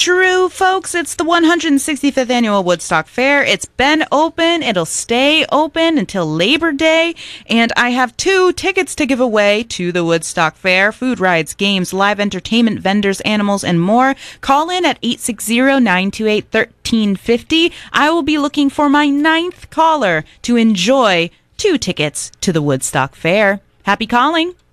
true, folks. It's the 165th Annual Woodstock Fair. It's been open. It'll stay open until Labor Day. And I have 2 tickets to give away to the Woodstock Fair. Food, rides, games, live entertainment, vendors, animals, and more. Call in at 860-928-1350. I will be looking for my 9th caller to enjoy 2 tickets to the Woodstock Fair. Happy calling.